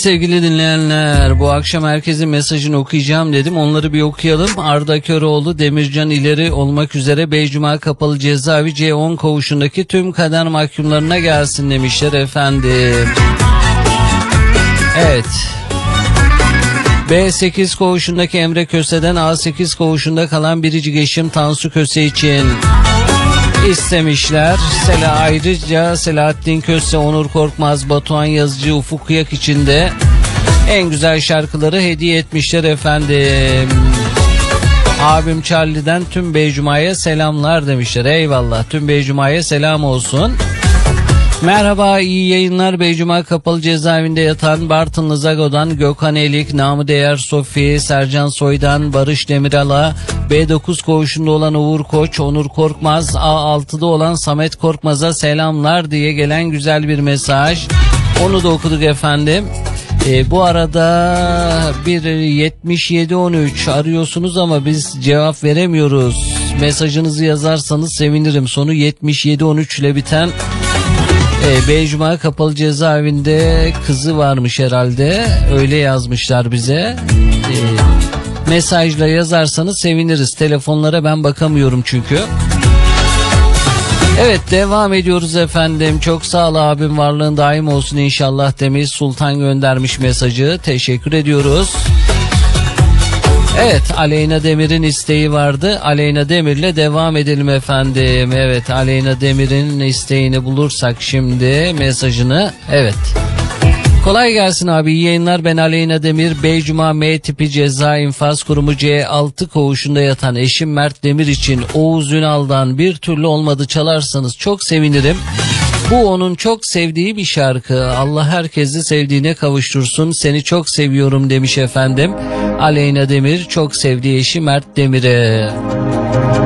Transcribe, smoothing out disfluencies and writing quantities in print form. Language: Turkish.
sevgili dinleyenler, bu akşam herkesin mesajını okuyacağım dedim. Onları bir okuyalım. Arda Köroğlu, Demircan İleri olmak üzere Beycuma Kapalı Cezaevi C10 koğuşundaki tüm kader mahkumlarına gelsin demişler efendim. Evet. B8 koğuşundaki Emre Köse'den A8 koğuşunda kalan Biricik eşim Tansu Köse için istemişler. Ayrıca Selahattin Köse, Onur Korkmaz, Batuhan Yazıcı, Ufuk Kıyak için de en güzel şarkıları hediye etmişler efendim. Abim Charlie'den tüm Beycuma'ya selamlar demişler. Eyvallah, tüm Beycuma'ya selam olsun. Merhaba, iyi yayınlar. Beycuma Kapalı Cezaevinde yatan Bartınlı Zago'dan Gökhan Elik, namı değer Sofi, Sercan Soy'dan Barış Demiral'a, B9 koğuşunda olan Uğur Koç, Onur Korkmaz, A6'da olan Samet Korkmaz'a selamlar diye gelen güzel bir mesaj. Onu da okuduk efendim. Bu arada bir 7713 arıyorsunuz ama biz cevap veremiyoruz. Mesajınızı yazarsanız sevinirim. Sonu 7713 ile biten Beycuma Kapalı Cezaevinde kızı varmış herhalde. Öyle yazmışlar bize. Mesajla yazarsanız seviniriz. Telefonlara ben bakamıyorum çünkü. Evet, devam ediyoruz efendim. Çok sağ ol abim, varlığın daim olsun inşallah demiş. Sultan göndermiş mesajı. Teşekkür ediyoruz. Evet, Aleyna Demir'in isteği vardı. Aleyna Demir'le devam edelim efendim. Evet, Aleyna Demir'in isteğini bulursak şimdi mesajını. Evet. Kolay gelsin abi, iyi yayınlar. Ben Aleyna Demir, Beycuma M tipi ceza infaz kurumu C6 koğuşunda yatan eşim Mert Demir için Oğuz Ünal'dan Bir Türlü Olmadı çalarsanız çok sevinirim. Bu onun çok sevdiği bir şarkı. Allah herkesi sevdiğine kavuştursun. Seni çok seviyorum demiş efendim. Aleyna Demir çok sevdiği eşi Mert Demir'e.